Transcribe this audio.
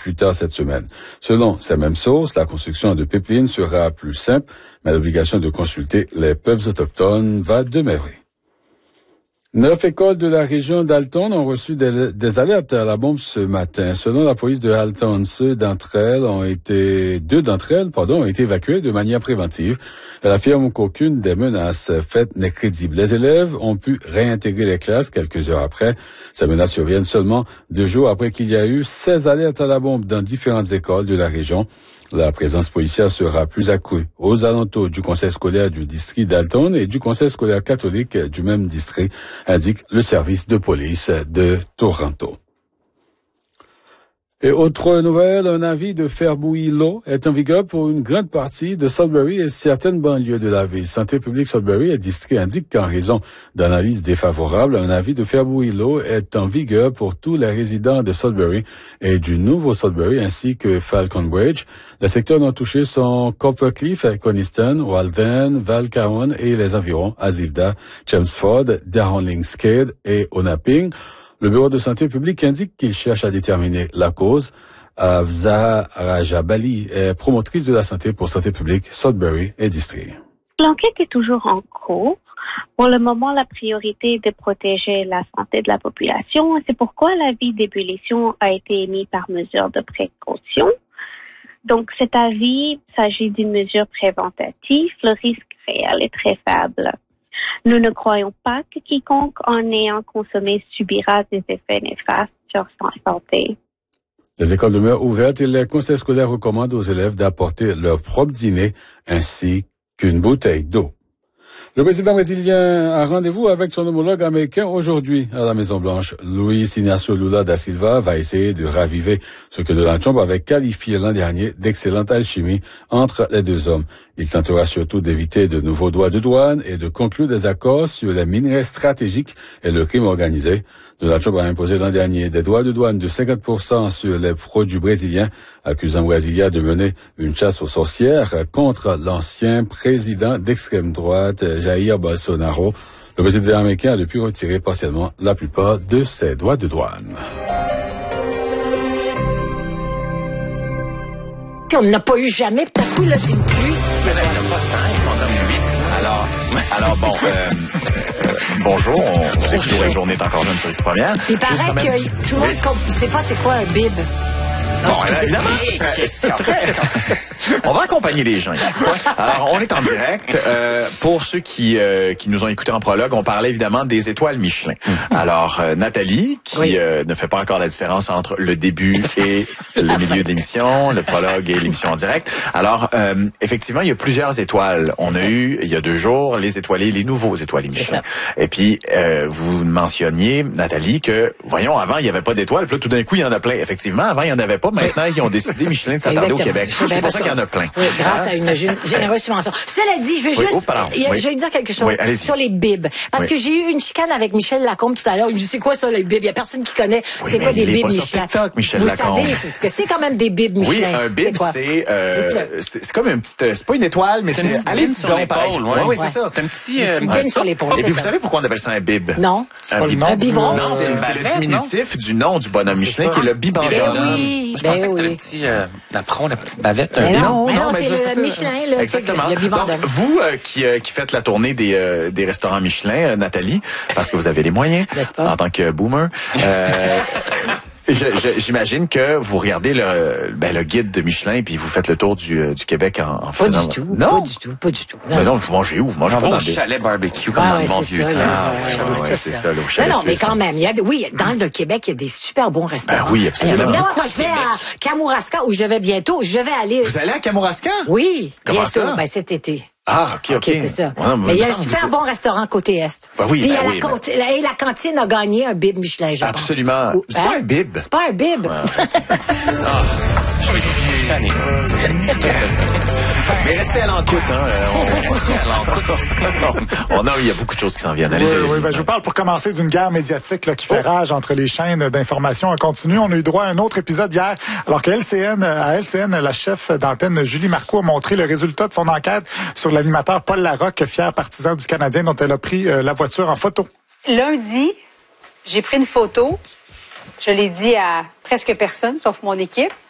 plus tard cette semaine. Selon ces mêmes sources, la construction de pipelines sera plus simple, mais l'obligation de consulter les peuples autochtones va demeurer. 9 écoles de la région d'Alton ont reçu des alertes à la bombe ce matin. Selon la police de Alton, deux d'entre elles ont été évacuées de manière préventive. Elle affirme qu'aucune des menaces faites n'est crédible. Les élèves ont pu réintégrer les classes quelques heures après. Ces menaces surviennent seulement 2 jours après qu'il y a eu 16 alertes à la bombe dans différentes écoles de la région. La présence policière sera plus accrue aux alentours du conseil scolaire du district d'Alton et du conseil scolaire catholique du même district, indique le service de police de Toronto. Et autre nouvelle, un avis de faire bouillir l'eau est en vigueur pour une grande partie de Sudbury et certaines banlieues de la ville. Santé publique Sudbury et district indique qu'en raison d'analyses défavorables, un avis de faire bouillir l'eau est en vigueur pour tous les résidents de Sudbury et du nouveau Sudbury ainsi que Falconbridge. Les secteurs non touchés sont Coppercliff, Coniston, Walden, Valcaon et les environs, Asilda, Chelmsford, Darling-Skid et Onaping. Le Bureau de santé publique indique qu'il cherche à déterminer la cause. Avza Rajabali est promotrice de la santé pour santé publique, Sudbury et district. L'enquête est toujours en cours. Pour le moment, la priorité est de protéger la santé de la population. C'est pourquoi l'avis d'ébullition a été émis par mesure de précaution. Donc, cet avis s'agit d'une mesure préventive. Le risque réel est très faible. Nous ne croyons pas que quiconque en ayant consommé subira des effets néfastes sur sa santé. Les écoles demeurent ouvertes et les conseils scolaires recommandent aux élèves d'apporter leur propre dîner ainsi qu'une bouteille d'eau. Le président brésilien a rendez-vous avec son homologue américain aujourd'hui à la Maison-Blanche. Luiz Inácio Lula da Silva va essayer de raviver ce que Donald Trump avait qualifié l'an dernier d'excellente alchimie entre les deux hommes. Il tentera surtout d'éviter de nouveaux droits de douane et de conclure des accords sur les minerais stratégiques et le crime organisé. Donald Trump a imposé l'an dernier des droits de douane de 50% sur les produits brésiliens, accusant Brasilia de mener une chasse aux sorcières contre l'ancien président d'extrême droite, Jair Bolsonaro. Le président américain a depuis retiré partiellement la plupart de ses droits de douane. On n'a pas eu jamais, tout à coup, là, c'est une pluie. Mais là, il n'y a pas de temps, ils sont comme 8. Alors bon, bonjour, vous écoutez La Journée est encore jeune sur les premières. Il paraît que tout le monde ne sait pas c'est quoi un bib. Bon, évidemment, c'est très... On va accompagner les gens ici. Alors, on est en direct. Pour ceux qui nous ont écoutés en prologue, on parlait évidemment des étoiles Michelin. Alors, Nathalie, qui ne fait pas encore la différence entre le début et le milieu de l'émission, le prologue et l'émission en direct. Alors, effectivement, il y a plusieurs étoiles. On a eu, il y a 2 jours, les étoilés, les nouveaux étoilés Michelin. Et puis, vous mentionniez, Nathalie, que, voyons, avant, il n'y avait pas d'étoiles. Puis là, tout d'un coup, il y en a plein. Effectivement, avant, il n'y en avait pas. Maintenant, ils ont décidé, Michelin, de s'attarder au Québec. C'est pour ça qu'il y en a plein. Oui, grâce à une généreuse subvention. Cela dit, je veux juste, je vais dire quelque chose sur les bibs. Parce que j'ai eu une chicane avec Michel Lacombe tout à l'heure. Il me dit, c'est quoi ça, les bibs? Il y a personne qui connaît. C'est quoi des bibs Michelin? Vous savez, c'est ce que c'est quand même des bibs Michelin. Oui, un bib, c'est comme une petite, c'est pas une étoile, mais c'est une sur l'épaule. Oui, c'est ça. C'est un petit bib sur l'épaule. Et puis, vous savez pourquoi on appelle ça un bib? Non. Un biberon. C'est le diminutif du nom du bonhomme Michelin, qui est le biberon. Je pensais que c'était le petit napperon, la petite bavette. Non, c'est le Michelin, là. Exactement. Donc, vous qui faites la tournée des restaurants Michelin, Nathalie, parce que vous avez les moyens, en tant que boomer, j'imagine que vous regardez le guide de Michelin puis vous faites le tour du Québec en faisant... Pas du tout. Non? Pas du tout. Mais non, vous mangez où? Vous mangez pas dans des... chalet barbecue, comme dans le bon vieux temps. C'est ça, le chalet. Non, mais quand même, dans le Québec, il y a des super bons restaurants. Ben oui, absolument. Évidemment, quand je vais à Kamouraska, où je vais bientôt, je vais aller... Vous allez à Kamouraska? Oui, comment bientôt. Ça? Ben, cet été. Ah, OK. C'est ça. Mais il y a un super bon restaurant côté Est. Ben oui, puis la cantine a gagné un bib Michelin, je pense. Absolument. C'est pas un bib. C'est pas un bib. Mais restez à l'encoute, il y a beaucoup de choses qui s'en viennent. Allez-y. Oui, je vous parle pour commencer d'une guerre médiatique qui fait rage entre les chaînes d'information en continu. On a eu droit à un autre épisode hier, alors qu'à LCN, la chef d'antenne Julie Marcoux a montré le résultat de son enquête sur l'animateur Paul Larocque, fier partisan du Canadien, dont elle a pris la voiture en photo. Lundi, j'ai pris une photo. Je l'ai dit à presque personne, sauf mon équipe.